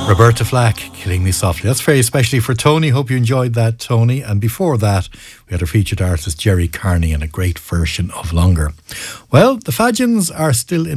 Roberta Flack, Killing Me Softly. That's very especially for Tony. Hope you enjoyed that, Tony. And before that, we had our featured artist Jerry Carney and a great version of Longer. Well, the Fadgeons are still in